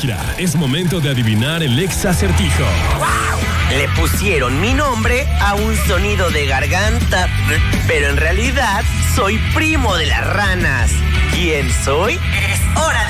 Shakira, es momento de adivinar el ex acertijo. ¡Wow! Le pusieron mi nombre a un sonido de garganta, pero en realidad soy primo de las ranas. ¿Quién soy? Es hora de